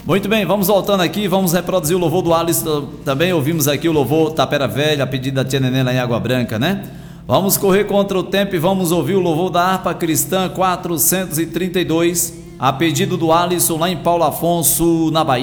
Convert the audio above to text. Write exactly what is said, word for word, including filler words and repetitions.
Muito bem, vamos voltando aqui, vamos reproduzir o louvor do Alisson. Também ouvimos aqui o louvor Tapera Velha, a pedido da Tia Nenê lá em Água Branca, né? Vamos correr contra o tempo e vamos ouvir o louvor da Harpa Cristã quatrocentos e trinta e dois, a pedido do Alisson lá em Paulo Afonso, na Bahia.